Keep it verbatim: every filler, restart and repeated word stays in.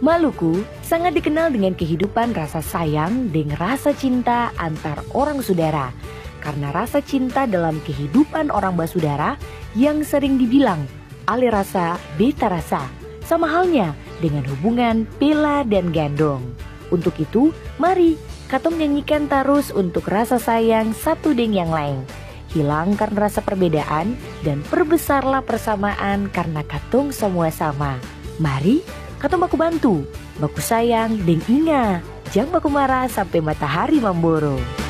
Maluku sangat dikenal dengan kehidupan rasa sayang dan rasa cinta antar orang saudara. Karena rasa cinta dalam kehidupan orang basudara yang sering dibilang ale rasa beta rasa. Sama halnya dengan hubungan pela dan gandong. Untuk itu, mari katong nyanyikan terus untuk rasa sayang satu dengan yang lain. Hilangkan rasa perbedaan dan perbesarlah persamaan karena katong semua sama. Mari katong baku bantu, baku sayang, dan ingat, jangan baku marah sampai matahari memburu.